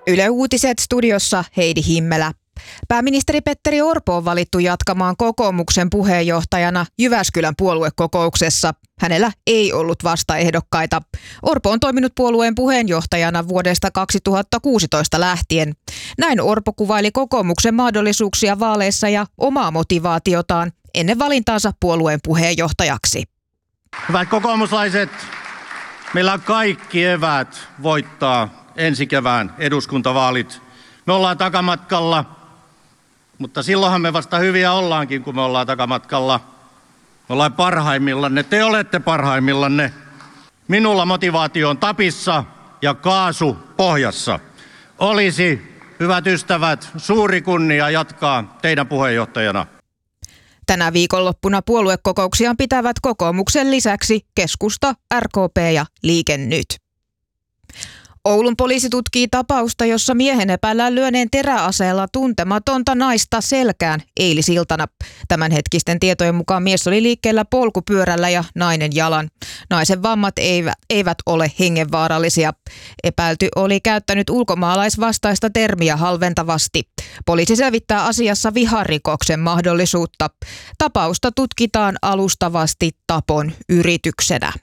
Yle Uutiset studiossa Heidi Himmelä. Pääministeri Petteri Orpo on valittu jatkamaan kokoomuksen puheenjohtajana Jyväskylän puoluekokouksessa. Hänellä ei ollut vastaehdokkaita. Orpo on toiminut puolueen puheenjohtajana vuodesta 2016 lähtien. Näin Orpo kuvaili kokoomuksen mahdollisuuksia vaaleissa ja omaa motivaatiotaan ennen valintaansa puolueen puheenjohtajaksi. Hyvät kokoomuslaiset, meillä on kaikki eväät voittaa ensi kevään eduskuntavaalit. Me ollaan takamatkalla, mutta silloinhan me vasta hyviä ollaankin, kun me ollaan takamatkalla. Me ollaan parhaimmillanne, te olette parhaimmillanne. Minulla motivaatio on tapissa ja kaasu pohjassa. Olisi, hyvät ystävät, suuri kunnia jatkaa teidän puheenjohtajana. Tänä viikonloppuna puoluekokouksiaan pitävät kokoomuksen lisäksi Keskusta, RKP ja Liike Nyt. Oulun poliisi tutkii tapausta, jossa miehen epäillään lyöneen teräaseella tuntematonta naista selkään eilisiltana. Tämänhetkisten tietojen mukaan mies oli liikkeellä polkupyörällä ja nainen jalan. Naisen vammat eivät ole hengenvaarallisia. Epäilty oli käyttänyt ulkomaalaisvastaista termiä halventavasti. Poliisi selvittää asiassa viharikoksen mahdollisuutta. Tapausta tutkitaan alustavasti tapon yrityksenä.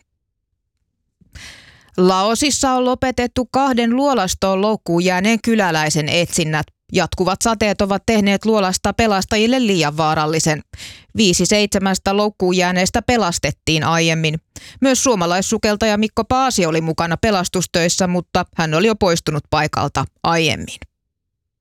Laosissa on lopetettu 2 luolastoon loukkuun jääneen kyläläisen etsinnät. Jatkuvat sateet ovat tehneet luolasta pelastajille liian vaarallisen. 5 7 loukkuun jääneestä pelastettiin aiemmin. Myös suomalaissukeltaja Mikko Paasi oli mukana pelastustöissä, mutta hän oli jo poistunut paikalta aiemmin.